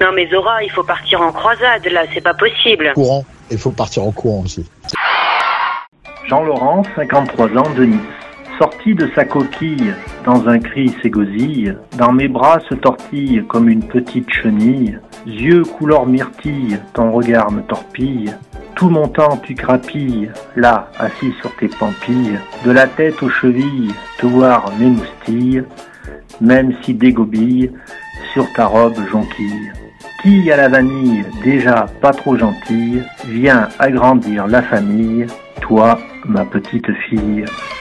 Non mais Zora, il faut partir en croisade là, c'est pas possible. Courant, il faut partir en courant aussi. Jean-Laurent, 53 ans, de Nice. Sorti de sa coquille, dans un cri s'égosille, dans mes bras se tortille comme une petite chenille, yeux couleur myrtille, ton regard me torpille, tout mon temps tu crapilles, là, assis sur tes pampilles, de la tête aux chevilles, te voir m'émoustille, même si dégobille, sur ta robe jonquille. Qui à la vanille, déjà pas trop gentille, vient agrandir la famille, toi, ma petite fille.